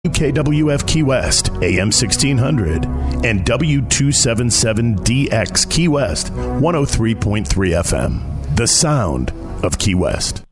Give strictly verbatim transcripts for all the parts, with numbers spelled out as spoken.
K W F Key West, A M sixteen hundred, and W two seventy-seven D X Key West, one oh three point three F M. The sound of Key West.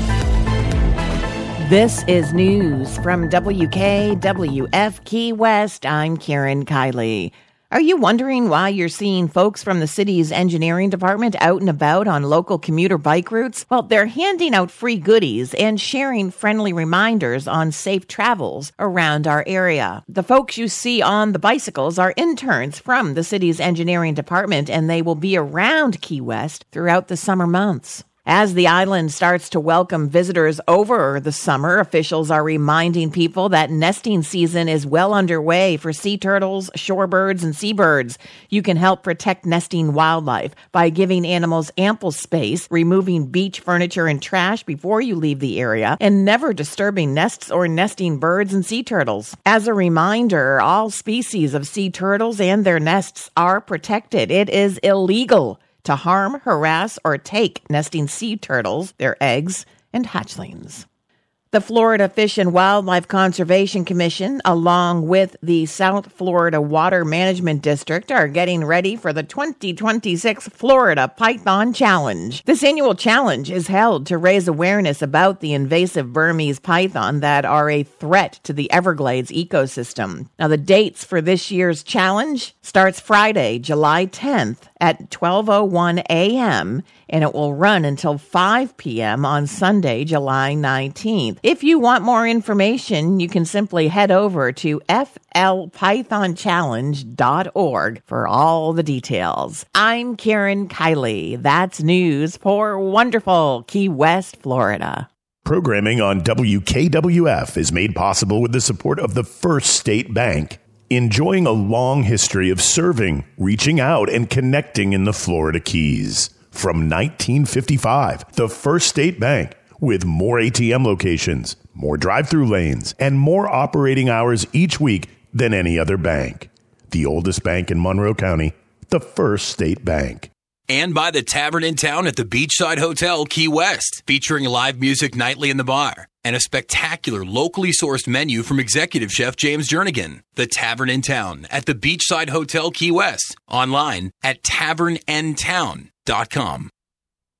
This is news from W K W F Key West. I'm Karen Kiley. Are you wondering why you're seeing folks from the city's engineering department out and about on local commuter bike routes? Well, they're handing out free goodies and sharing friendly reminders on safe travels around our area. The folks you see on the bicycles are interns from the city's engineering department, and they will be around Key West throughout the summer months. As the island starts to welcome visitors over the summer, officials are reminding people that nesting season is well underway for sea turtles, shorebirds, and seabirds. You can help protect nesting wildlife by giving animals ample space, removing beach furniture and trash before you leave the area, and never disturbing nests or nesting birds and sea turtles. As a reminder, all species of sea turtles and their nests are protected. It is illegal to harm, harass, or take nesting sea turtles, their eggs, and hatchlings. The Florida Fish and Wildlife Conservation Commission, along with the South Florida Water Management District, are getting ready for the twenty twenty-six Florida Python Challenge. This annual challenge is held to raise awareness about the invasive Burmese python that are a threat to the Everglades ecosystem. Now, the dates for this year's challenge starts Friday, July tenth at twelve oh one a.m., and it will run until five p.m. on Sunday, July nineteenth. If you want more information, you can simply head over to f l python challenge dot org for all the details. I'm Karen Kiley. That's news for wonderful Key West, Florida. Programming on W K W F is made possible with the support of the First State Bank, enjoying a long history of serving, reaching out, and connecting in the Florida Keys. From nineteen fifty-five, the First State Bank, with more A T M locations, more drive-through lanes, and more operating hours each week than any other bank. The oldest bank in Monroe County, the First State Bank. And by the Tavern in Town at the Beachside Hotel, Key West, featuring live music nightly in the bar and a spectacular locally sourced menu from executive chef James Jernigan. The Tavern in Town at the Beachside Hotel, Key West. Online at tavern n town dot com.